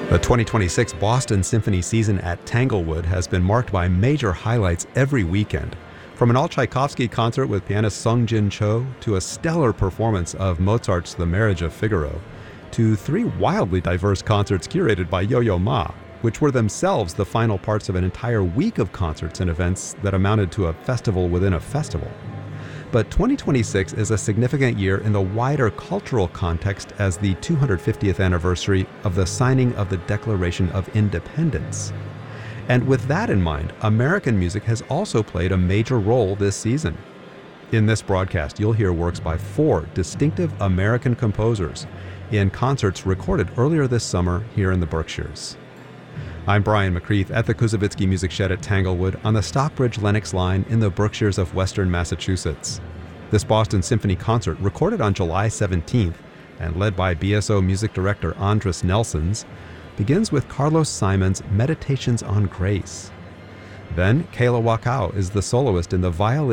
The 2026 Boston Symphony season at Tanglewood has been marked by major highlights every weekend. From an all-Tchaikovsky concert with pianist Sung Jin Cho to a stellar performance of Mozart's The Marriage of Figaro, to three wildly diverse concerts curated by Yo-Yo Ma, which were themselves the final parts of an entire week of concerts and events that amounted to a festival within a festival. But 2026 is a significant year in the wider cultural context as the 250th anniversary of the signing of the Declaration of Independence. And with that in mind, American music has also played a major role this season. In this broadcast, you'll hear works by four distinctive American composers in concerts recorded earlier this summer here in the Berkshires. I'm Brian McCreath at the Kuzovitsky Music Shed at Tanglewood on the Stockbridge Lenox line in the Berkshires of Western Massachusetts. This Boston Symphony concert, recorded on July 17th and led by BSO music director Andras Nelsons, begins with Carlos Simon's Meditations on Grace. Then Kayla Wakao is the soloist in the violin